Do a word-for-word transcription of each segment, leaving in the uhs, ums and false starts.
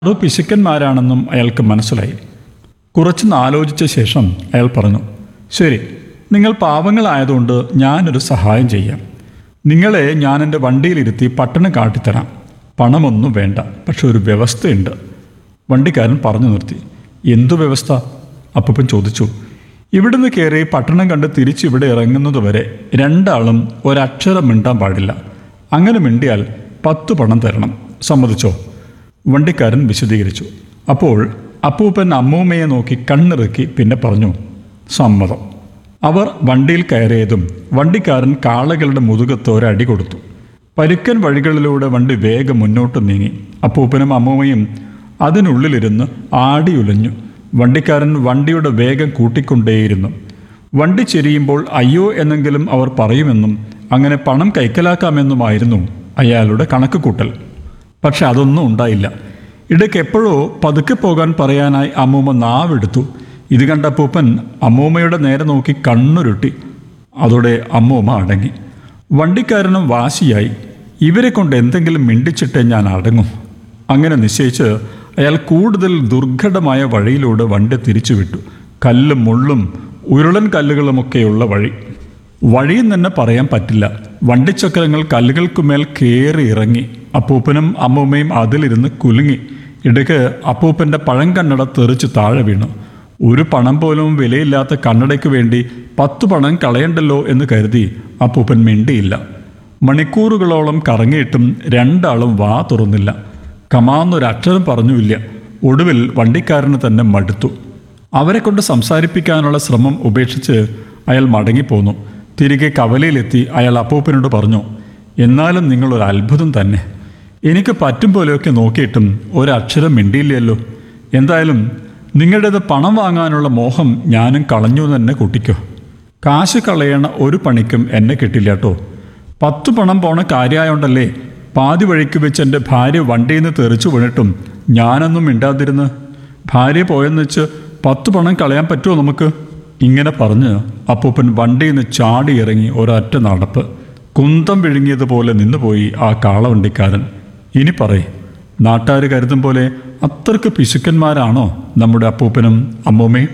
അതോ പിശുക്കന്മാരാണെന്നും അയാൾക്ക് മനസ്സിലായി. കുറച്ചൊന്ന് ആലോചിച്ച ശേഷം അയാൾ പറഞ്ഞു, ശരി, നിങ്ങൾ പാവങ്ങളായതുകൊണ്ട് ഞാനൊരു സഹായം ചെയ്യാം. നിങ്ങളെ ഞാൻ എൻ്റെ വണ്ടിയിലിരുത്തി പട്ടണം കാട്ടിത്തരാം. പണമൊന്നും വേണ്ട, പക്ഷെ ഒരു വ്യവസ്ഥയുണ്ട്. വണ്ടിക്കാരൻ പറഞ്ഞു നിർത്തി. എന്തു വ്യവസ്ഥ? അപ്പൂപ്പൻ ചോദിച്ചു. ഇവിടുന്ന് കയറി പട്ടണം കണ്ട് തിരിച്ചിവിടെ ഇറങ്ങുന്നതുവരെ രണ്ടാളും ഒരക്ഷരം മിണ്ടാൻ പാടില്ല. അങ്ങനെ മിണ്ടിയാൽ പത്ത് പണം തരണം. സമ്മതിച്ചോ? വണ്ടിക്കാരൻ വിശദീകരിച്ചു. അപ്പോൾ അപ്പൂപ്പൻ അമ്മൂമ്മയെ നോക്കി കണ്ണിറുക്കി പിന്നെ പറഞ്ഞു, സമ്മതം. അവർ വണ്ടിയിൽ കയറിയതും വണ്ടിക്കാരൻ കാളകളുടെ മുതുകത്ത് ഒരടി കൊടുത്തു. പരുക്കൻ വഴികളിലൂടെ വണ്ടി വേഗം മുന്നോട്ട് നീങ്ങി. അപ്പൂപ്പനും അമ്മൂമ്മയും അതിനുള്ളിലിരുന്ന് ആടിയുലഞ്ഞു. വണ്ടിക്കാരൻ വണ്ടിയുടെ വേഗം കൂട്ടിക്കൊണ്ടേയിരുന്നു. വണ്ടി ചെരിയുമ്പോൾ അയ്യോ എന്നെങ്കിലും അവർ പറയുമെന്നും അങ്ങനെ പണം കൈക്കലാക്കാമെന്നുമായിരുന്നു അയാളുടെ കണക്ക് കൂട്ടൽ. പക്ഷെ അതൊന്നും ഉണ്ടായില്ല. ഇടയ്ക്ക് എപ്പോഴോ പതുക്കെ പോകാൻ പറയാനായി അമ്മൂമ്മ നാവെടുത്തു. ഇത് കണ്ട അപ്പൂപ്പൻ അമ്മൂമ്മയുടെ നേരെ നോക്കി കണ്ണുരുട്ടി. അതോടെ അമ്മൂമ്മ അടങ്ങി. വണ്ടിക്കാരനും വാശിയായി. ഇവരെ കൊണ്ട് എന്തെങ്കിലും മിണ്ടിച്ചിട്ടേ ഞാൻ അടങ്ങും. അങ്ങനെ നിശ്ചയിച്ച് അയാൾ കൂടുതൽ ദുർഘടമായ വഴിയിലൂടെ വണ്ടി തിരിച്ചുവിട്ടു. കല്ലും മുള്ളും ഉരുളൻ കല്ലുകളുമൊക്കെയുള്ള വഴി. വഴിയെന്ന് തന്നെ പറയാൻ പറ്റില്ല. വണ്ടിച്ചക്രങ്ങൾ കല്ലുകൾക്കുമേൽ കയറി ഇറങ്ങി. അപ്പൂപ്പനും അമ്മൂമ്മയും അതിലിരുന്ന് കുലുങ്ങി. ഇടയ്ക്ക് അപ്പൂപ്പൻ്റെ പഴങ്കണ്ണട തെറിച്ച് താഴെ വീണു. ഒരു പണം പോലും വിലയില്ലാത്ത കണ്ണടയ്ക്ക് വേണ്ടി പത്തു പണം കളയണ്ടല്ലോ എന്ന് കരുതി അപ്പൂപ്പൻ മിണ്ടിയില്ല. മണിക്കൂറുകളോളം കറങ്ങിയിട്ടും രണ്ടാളും വാ തുറന്നില്ല. കമാന്നൊരക്ഷരം പറഞ്ഞുമില്ല. ഒടുവിൽ വണ്ടിക്കാരന് തന്നെ മടുത്തു. അവരെ കൊണ്ട് സംസാരിപ്പിക്കാനുള്ള ശ്രമം ഉപേക്ഷിച്ച് അയാൾ മടങ്ങിപ്പോന്നു. തിരികെ കവലയിലെത്തി അയാൾ അപ്പൂപ്പനോട് പറഞ്ഞു, എന്നാലും നിങ്ങളൊരു അത്ഭുതം തന്നെ. എനിക്ക് പറ്റും പോലെയൊക്കെ നോക്കിയിട്ടും ഒരക്ഷരം മിണ്ടിയില്ലല്ലോ. എന്തായാലും നിങ്ങളുടേത് പണം വാങ്ങാനുള്ള മോഹം ഞാനും കളഞ്ഞു തന്നെ കൂട്ടിക്കോ. കാശ് കളയണ ഒരു പണിക്കും എന്നെ കിട്ടില്ല കേട്ടോ. പത്തു പണം പോണ കാര്യമായോണ്ടല്ലേ പാതി വഴിക്ക് വെച്ച് എൻ്റെ ഭാര്യ വണ്ടിയിൽ നിന്ന് തെറിച്ചു വീണിട്ടും ഞാനൊന്നും മിണ്ടാതിരുന്ന്. ഭാര്യ പോയെന്ന് വെച്ച് പത്തു പണം കളയാൻ പറ്റുമോ നമുക്ക്? ഇങ്ങനെ പറഞ്ഞ് അപ്പൂപ്പൻ വണ്ടിയിൽ നിന്ന് ചാടി ഇറങ്ങി ഒരൊറ്റ നടപ്പ്. കുന്തം വിഴുങ്ങിയതുപോലെ നിന്നുപോയി ആ കാളവണ്ടിക്കാരൻ. ഇനി പറയ്, നാട്ടുകാർ കരുതും പോലെ അത്രയ്ക്ക് പിശുക്കന്മാരാണോ നമ്മുടെ അപ്പൂപ്പനും അമ്മൂമ്മയും?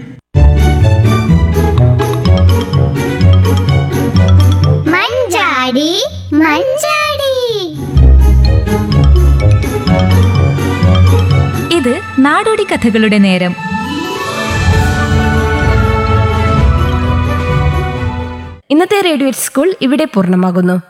മഞ്ചാടി മഞ്ചാടി. ഇത് നാടോടി കഥകളുടെ നേരം. ഇന്നത്തെ റേഡിയോ സ്കൂൾ ഇവിടെ പൂർണ്ണമാകുന്നു.